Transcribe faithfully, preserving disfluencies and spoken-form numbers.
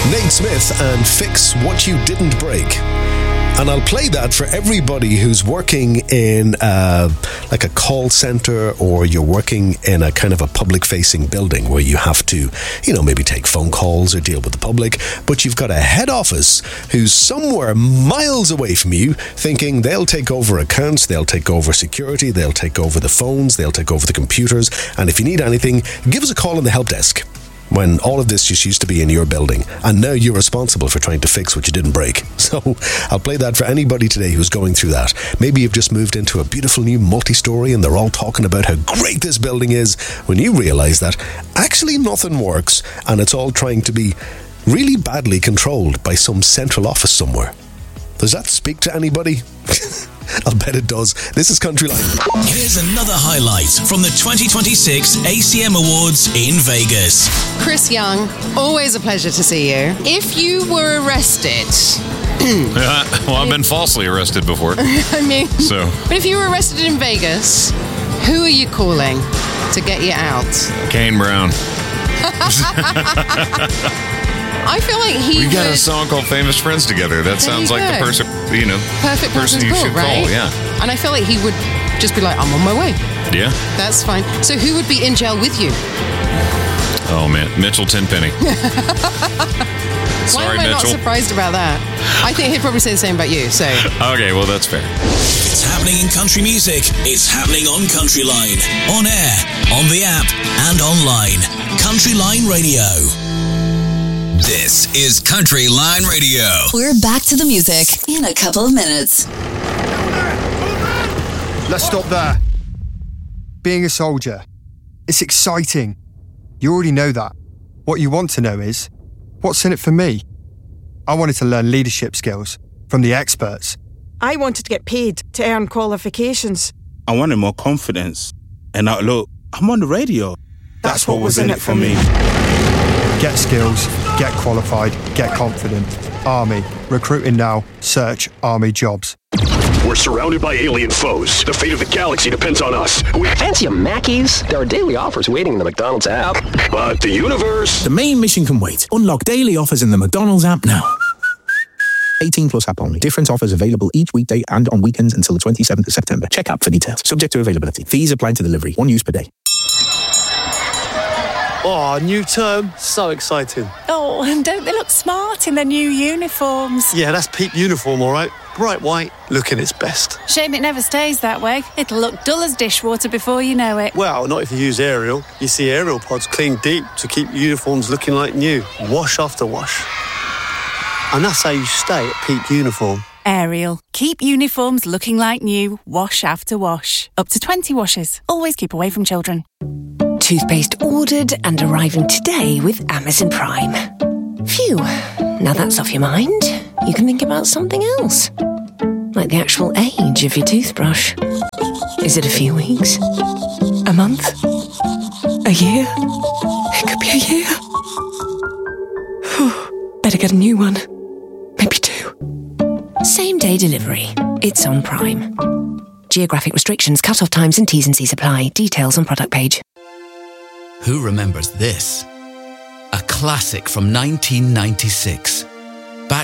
Nate Smith and Fix What You Didn't Break. And I'll play that for everybody who's working in uh, like a call center, or you're working in a kind of a public-facing building where you have to, you know, maybe take phone calls or deal with the public, but you've got a head office who's somewhere miles away from you, thinking they'll take over accounts, they'll take over security, they'll take over the phones, they'll take over the computers, and if you need anything, give us a call on the help desk. When all of this just used to be in your building, and now you're responsible for trying to fix what you didn't break. So I'll play that for anybody today who's going through that. Maybe you've just moved into a beautiful new multi-story and they're all talking about how great this building is, when you realise that actually nothing works and it's all trying to be really badly controlled by some central office somewhere. Does that speak to anybody? I'll bet it does. This is Country Line. Here's another highlight from the twenty twenty-six A C M Awards in Vegas. Chris Young, always a pleasure to see you. If you were arrested... uh, well, I've been falsely arrested before. I mean... So. But if you were arrested in Vegas, who are you calling to get you out? Kane Brown. I feel like he We got would... a song called Famous Friends Together. That sounds like go. the person, you know, Perfect person you call, should right? call, yeah. And I feel like he would just be like, I'm on my way. Yeah. That's fine. So who would be in jail with you? Oh, man. Mitchell Tenpenny. Why Sorry, am I Mitchell. not surprised about that? I think he'd probably say the same about you, so... Okay, well, that's fair. It's happening in country music. It's happening on Country Line. On air, on the app, and online. Country Line Radio. This is Country Line Radio. We're back to the music in a couple of minutes. Let's stop there. Being a soldier, it's exciting. You already know that. What you want to know is, what's in it for me? I wanted to learn leadership skills from the experts. I wanted to get paid to earn qualifications. I wanted more confidence. And now, look, I'm on the radio. That's, That's what, what was in it for me. Get skills, get qualified, get confident. Army. Recruiting now. Search Army jobs. We're surrounded by alien foes. The fate of the galaxy depends on us. We fancy a Mackies? There are daily offers waiting in the McDonald's app. But the universe... The main mission can wait. Unlock daily offers in the McDonald's app now. eighteen plus app only. Different offers available each weekday and on weekends until the twenty-seventh of September. Check app for details. Subject to availability. Fees apply to delivery. One use per day. Oh, new term. So exciting. Oh, and don't they look smart in their new uniforms? Yeah, that's peak uniform, all right. Bright white, looking its best. Shame it never stays that way. It'll look dull as dishwater before you know it. Well, not if you use Ariel. You see Ariel pods clean deep to keep uniforms looking like new. Wash after wash. And that's how you stay at peak uniform. Ariel. Keep uniforms looking like new. Wash after wash. Up to twenty washes. Always keep away from children. Toothpaste ordered and arriving today with Amazon Prime. Phew, now that's off your mind, you can think about something else. Like the actual age of your toothbrush. Is it a few weeks? A month? A year? It could be a year. Whew, better get a new one. Maybe two. Same day delivery. It's on Prime. Geographic restrictions, cut-off times and T's and C's apply. Details on product page. Who remembers this? A classic from nineteen ninety-six.